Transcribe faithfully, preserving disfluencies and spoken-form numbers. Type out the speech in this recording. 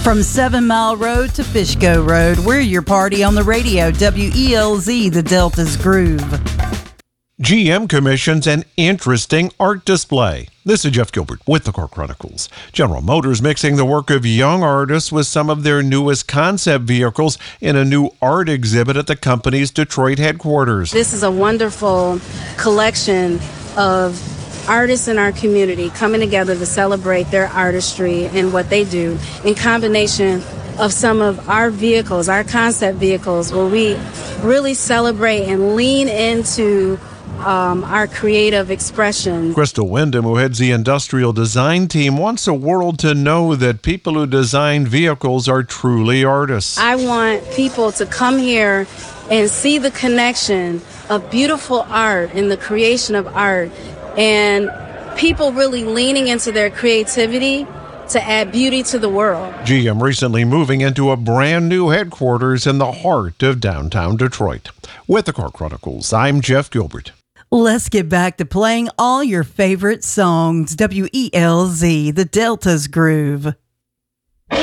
From Seven Mile Road to Fishco Road, we're your party on the radio. W E L Z, the Delta's Groove. G M commissions an interesting art display. This is Jeff Gilbert with the Car Chronicles. General Motors mixing the work of young artists with some of their newest concept vehicles in a new art exhibit at the company's Detroit headquarters. This is a wonderful collection of artists in our community coming together to celebrate their artistry and what they do in combination of some of our vehicles, our concept vehicles, where we really celebrate and lean into um, our creative expression. Crystal Wyndham, who heads the industrial design team, wants the world to know that people who design vehicles are truly artists. I want people to come here and see the connection of beautiful art and the creation of art, and people really leaning into their creativity to add beauty to the world. G M recently moving into a brand new headquarters in the heart of downtown Detroit. With the Car Chronicles, I'm Jeff Gilbert. Let's get back to playing all your favorite songs. W E L Z, the Delta's Groove.